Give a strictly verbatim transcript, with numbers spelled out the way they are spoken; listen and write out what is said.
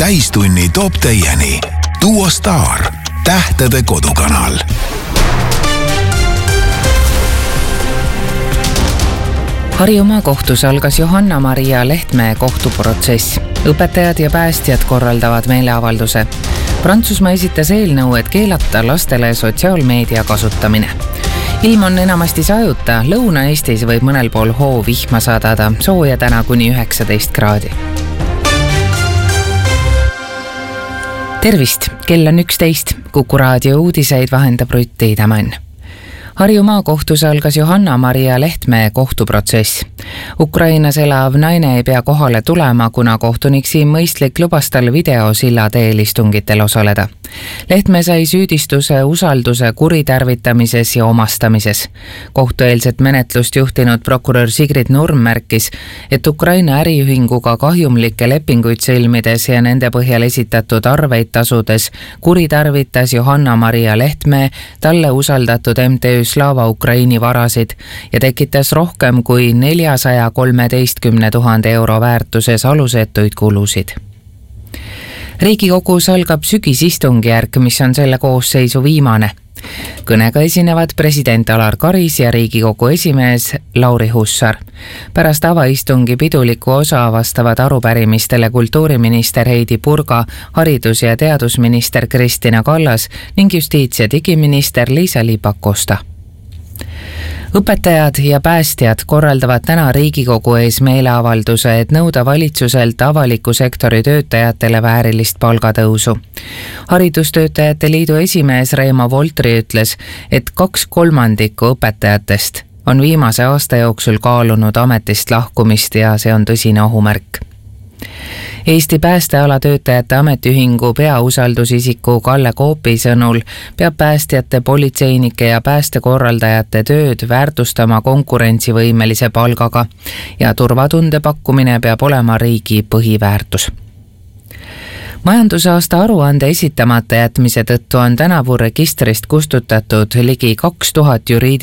täistunni toob teieni Duo Star, tähtede kodukanal. Harjumaa kohtus algas Johanna-Maria Lehtme kohtuprotsess. Õpetajad ja päästjad korraldavad meeleavalduse. Prantsusmaa esitas eelnõu, et keelata lastele sotsiaalmeedia kasutamine. Ilm on enamasti sajuta, Lõuna-Eestis võib mõnel pool hoo vihma sadada, sooja täna kuni üheksateist kraadi. Tervist, kell on üksteist, Kuku raadio uudiseid vahendab Rutti Tämän. Harjumaa kohtus algas Johanna-Maria Lehtme kohtuprotsess. Ukrainas elav naine ei pea kohale tulema, kuna kohtunik Siim Mõistlik lubas tal videosilla teel istungitel osaleda. Lehtme sai süüdistuse usalduse kuritarvitamises ja omastamises. Kohtueelset menetlust juhtinud prokurör Sigrid Nurm märkis, et Ukraina äriühinguga kahjumlikke lepinguid sõlmides ja nende põhjal esitatud arveid tasudes kuritarvitas Johanna-Maria Lehtme talle usaldatud M T Ü Slava Ukraini varasid ja tekitas rohkem kui neljasaja kolmeteistkümne tuhande euro väärtuses alusetuid kulusid. Riigikogus algab sügisistungjärk, mis on selle koosseisu viimane. Kõnega esinevad president Alar Karis ja Riigikogu esimees Lauri Hussar. Pärast avaistungi piduliku osa vastavad arupärimistele kultuuriminister Heidi Purga, haridus- ja teadusminister Kristina Kallas ning justiits- ja digiminister Liisa-Ly Pakosta. Õpetajad ja päästjad korraldavad täna Riigikogu ees meeleavalduse, et nõuda valitsuselt avaliku sektori töötajatele väärilist palgatõusu. Haridustöötajate liidu esimees Reimo Voltri ütles, et kaks kolmandikku õpetajatest on viimase aasta jooksul kaalunud ametist lahkumist ja see on tõsine ohumärk. Eesti päästeala töötajate ametiühingu peausaldusisiku Kalle Koopi sõnul peab päästjate, politseinike ja päästekorraldajate tööd väärtustama konkurentsivõimelise palgaga ja turvatunde pakkumine peab olema riigi põhiväärtus. Majandusaasta aruande esitamata jätmise tõttu on tänavu registrist kustutatud ligi kaks tuhat juriidilist